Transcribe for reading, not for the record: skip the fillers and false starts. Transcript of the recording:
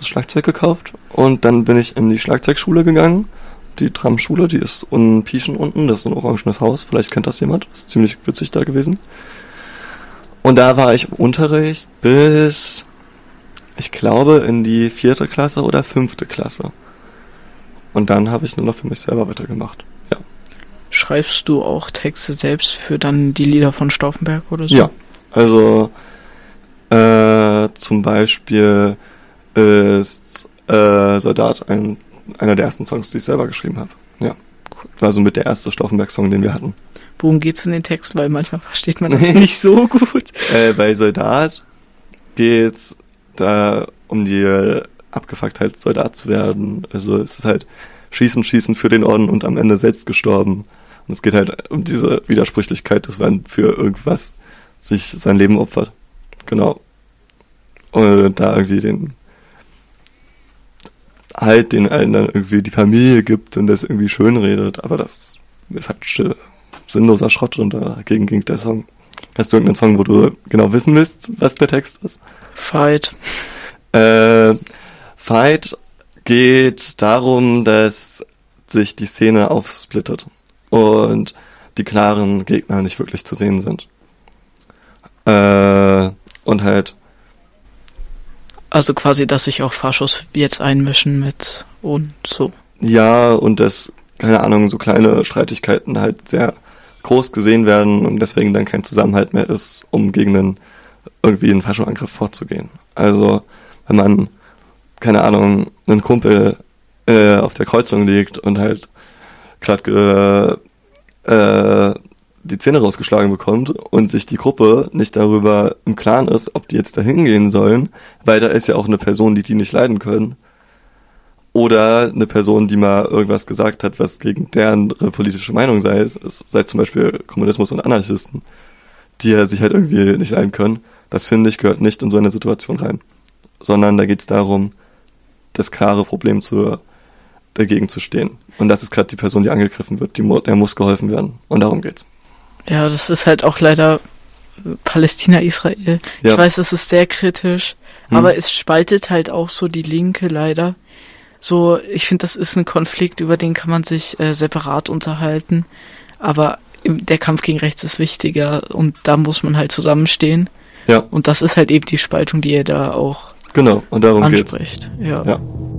Schlagzeug gekauft und dann bin ich in die Schlagzeugschule gegangen. Die Drumschule, die ist in Pieschen unten, das ist ein orangenes Haus, vielleicht kennt das jemand, das ist ziemlich witzig da gewesen. Und da war ich im Unterricht bis, ich glaube, in die 4. Klasse oder 5. Klasse. Und dann habe ich nur noch für mich selber weitergemacht, ja. Schreibst du auch Texte selbst für dann die Lieder von Stauffenberg oder so? Ja, also zum Beispiel ist Soldat einer der ersten Songs, die ich selber geschrieben habe. Ja, war so mit der erste Stauffenberg-Song, den wir hatten. Worum geht's in den Texten? Weil manchmal versteht man das nicht so gut. Bei Soldat geht's da um die Abgefucktheit, Soldat zu werden. Also es ist halt Schießen für den Orden und am Ende selbst gestorben. Und es geht halt um diese Widersprüchlichkeit, dass man für irgendwas sich sein Leben opfert. Genau. Und da irgendwie den allen dann irgendwie die Familie gibt und das irgendwie schön redet. Aber das ist halt sinnloser Schrott und dagegen ging der Song. Hast du irgendeinen Song, wo du genau wissen willst, was der Text ist? Fight. Fight geht darum, dass sich die Szene aufsplittet und die klaren Gegner nicht wirklich zu sehen sind. Und halt. Also quasi, dass sich auch Faschos jetzt einmischen mit und so. Ja, und dass, keine Ahnung, so kleine Streitigkeiten halt sehr groß gesehen werden und deswegen dann kein Zusammenhalt mehr ist, um gegen irgendwie einen Faschoangriff vorzugehen. Also, wenn man, keine Ahnung, einen Kumpel auf der Kreuzung liegt und halt gerade die Zähne rausgeschlagen bekommt und sich die Gruppe nicht darüber im Klaren ist, ob die jetzt da hingehen sollen, weil da ist ja auch eine Person, die nicht leiden können. Oder eine Person, die mal irgendwas gesagt hat, was gegen deren politische Meinung sei zum Beispiel Kommunismus und Anarchisten, die ja sich halt irgendwie nicht leiden können. Das, finde ich, gehört nicht in so eine Situation rein. Sondern da geht es darum, das klare Problem dagegen zu stehen. Und das ist gerade die Person, die angegriffen wird, der muss geholfen werden. Und darum geht's. Ja, das ist halt auch leider Palästina-Israel. Ja. Ich weiß, das ist sehr kritisch, aber es spaltet halt auch so die Linke leider. So, ich finde, das ist ein Konflikt, über den kann man sich separat unterhalten, aber der Kampf gegen rechts ist wichtiger und da muss man halt zusammenstehen. Ja. Und das ist halt eben die Spaltung, die ihr da auch genau, und darum anspricht. geht's. Ja.